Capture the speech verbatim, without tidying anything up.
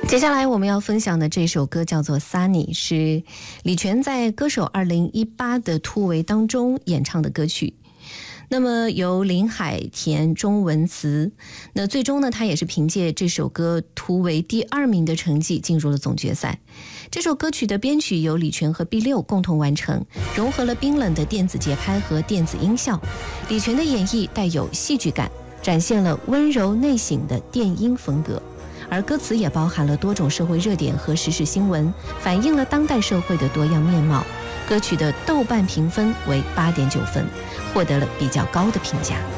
接下来我们要分享的这首歌叫做《Sunny》，是李泉在歌手二零一八的突围当中演唱的歌曲。那么由林海填中文词，那最终呢，他也是凭借这首歌突围第二名的成绩进入了总决赛。这首歌曲的编曲由李泉和 B 六共同完成，融合了冰冷的电子节拍和电子音效。李泉的演绎带有戏剧感，展现了温柔内省的电音风格，而歌词也包含了多种社会热点和时事新闻，反映了当代社会的多样面貌。歌曲的豆瓣评分为 八点九分，获得了比较高的评价。